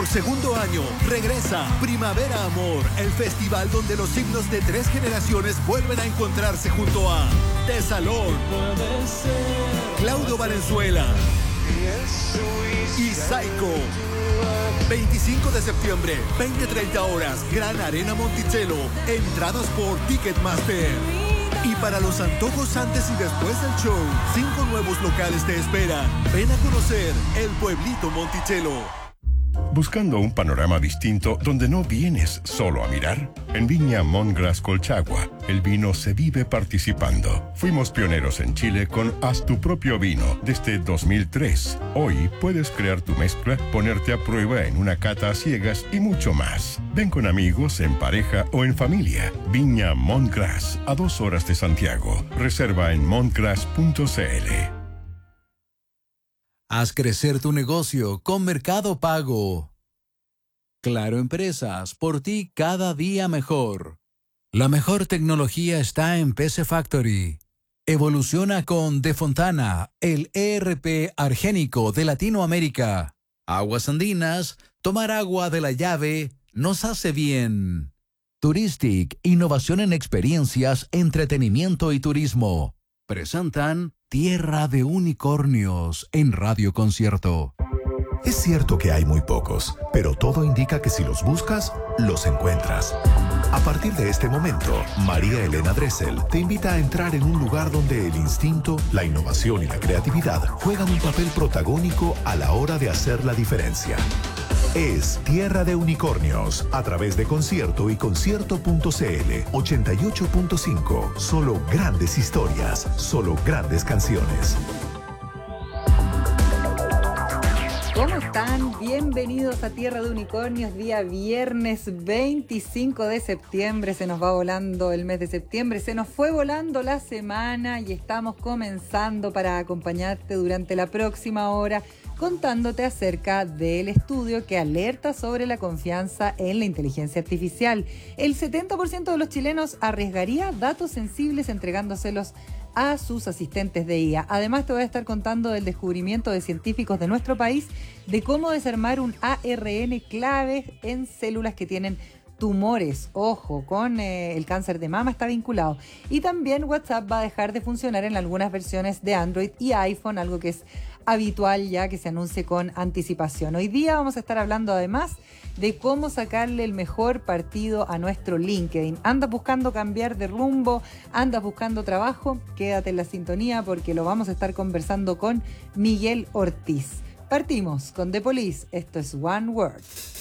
segundo año, regresa Primavera Amor, el festival donde los himnos de 3 generaciones vuelven a encontrarse junto a Tesalón, Claudio Valenzuela y Psycho. 25 de septiembre, 20-30 horas, Gran Arena Monticello. Entradas por Ticketmaster. Y para los antojos antes y después del show, 5 nuevos locales te esperan. Ven a conocer el Pueblito Monticello. ¿Buscando un panorama distinto donde no vienes solo a mirar? En Viña Montgras Colchagua, el vino se vive participando. Fuimos pioneros en Chile con Haz tu propio vino desde 2003. Hoy puedes crear tu mezcla, ponerte a prueba en una cata a ciegas y mucho más. Ven con amigos, en pareja o en familia. Viña Montgras, a 2 horas de Santiago. Reserva en montgras.cl. Haz crecer tu negocio con Mercado Pago. Claro Empresas, por ti cada día mejor. La mejor tecnología está en PC Factory. Evoluciona con De Fontana, el ERP argénico de Latinoamérica. Aguas Andinas, tomar agua de la llave nos hace bien. Touristic, innovación en experiencias, entretenimiento y turismo. Presentan Tierra de Unicornios en Radio Concierto. Es cierto que hay muy pocos, pero todo indica que si los buscas, los encuentras. A partir de este momento, María Elena Dressel te invita a entrar en un lugar donde el instinto, la innovación y la creatividad juegan un papel protagónico a la hora de hacer la diferencia. Es Tierra de Unicornios, a través de Concierto y Concierto.cl 88.5. Solo grandes historias, solo grandes canciones. ¿Cómo están? Bienvenidos a Tierra de Unicornios, día viernes 25 de septiembre. Se nos va volando el mes de septiembre, se nos fue volando la semana y estamos comenzando para acompañarte durante la próxima hora, contándote acerca del estudio que alerta sobre la confianza en la inteligencia artificial. El 70% de los chilenos arriesgaría datos sensibles entregándoselos a sus asistentes de IA. Además, te voy a estar contando del descubrimiento de científicos de nuestro país de cómo desarmar un ARN clave en células que tienen tumores. Ojo, con el cáncer de mama está vinculado. Y también WhatsApp va a dejar de funcionar en algunas versiones de Android y iPhone, algo que es habitual ya que se anuncie con anticipación. Hoy día vamos a estar hablando además de cómo sacarle el mejor partido a nuestro LinkedIn. ¿Andas buscando cambiar de rumbo? ¿Andas buscando trabajo? Quédate en la sintonía porque lo vamos a estar conversando con Miguel Ortiz. Partimos con The Police. Esto es One Word.